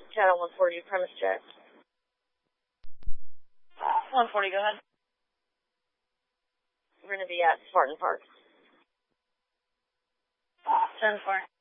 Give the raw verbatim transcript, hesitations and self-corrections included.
Channel one forty, premise check. one forty, go ahead. We're going to be at Spartan Park. ten four.